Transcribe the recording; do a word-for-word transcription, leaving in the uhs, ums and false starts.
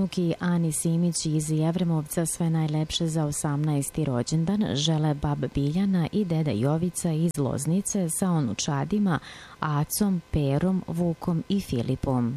unuki Ani Simić iz Jevremovca sve najlepše za osamnaesti rođendan žele bab Biljana i deda Jovica iz Loznice sa unučadima Acom, Perom, Vukom i Filipom.